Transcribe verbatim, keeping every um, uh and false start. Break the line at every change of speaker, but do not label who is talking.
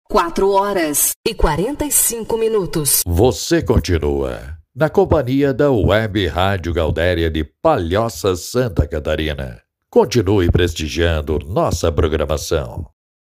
Quatro horas e quarenta e cinco minutos.
Você continua na companhia da Web Rádio Gaudéria de Palhoça, Santa Catarina. Continue prestigiando nossa programação.